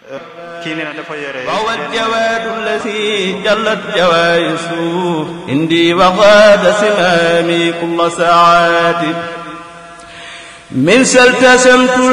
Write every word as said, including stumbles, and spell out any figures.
kii nee na dafa yore وهو الجواد الذي جلت جوائزه عندي وغاد سمامي كل ساعات من سلتسمت